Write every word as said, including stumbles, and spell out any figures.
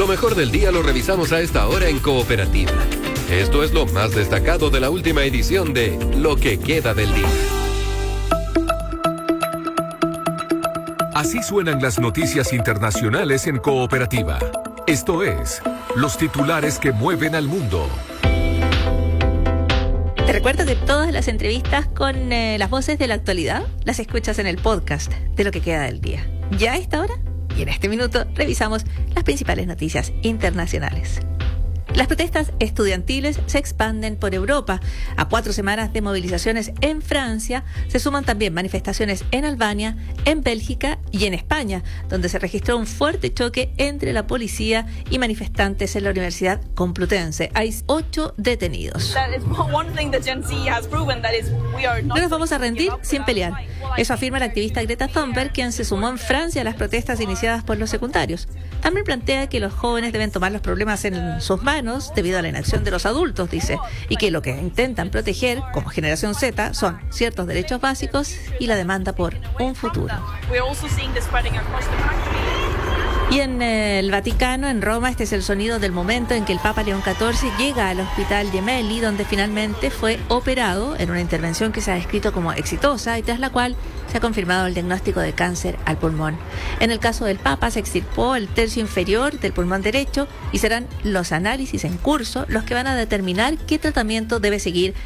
mejor del día lo revisamos a esta hora en Cooperativa. Esto es lo más destacado de la última edición de Lo que queda del día. Así suenan las noticias internacionales en Cooperativa. Esto es, los titulares que mueven al mundo. Te recuerdo que todas las entrevistas con eh, las voces de la actualidad las escuchas en el podcast de Lo que queda del día. Ya a esta hora y en este minuto revisamos las principales noticias internacionales. Las protestas estudiantiles se expanden por Europa. A cuatro semanas de movilizaciones en Francia, se suman también manifestaciones en Albania, en Bélgica y en España, donde se registró un fuerte choque entre la policía y manifestantes en la Universidad Complutense. Hay ocho detenidos. No nos vamos a rendir sin pelear. Eso afirma la activista Greta Thunberg, quien se sumó en Francia a las protestas iniciadas por los secundarios. También plantea que los jóvenes deben tomar los problemas en sus manos debido a la inacción de los adultos, dice, y que lo que intentan proteger como generación Z son ciertos derechos básicos y la demanda por un futuro. Y en eh, el Vaticano, en Roma, este es el sonido del momento en que el Papa León catorce llega al Hospital Gemelli, donde finalmente fue operado en una intervención que se ha descrito como exitosa y tras la cual se ha confirmado el diagnóstico de cáncer al pulmón. En el caso del Papa, se extirpó el tercio inferior del pulmón derecho y serán los análisis en curso los que van a determinar qué tratamiento debe seguir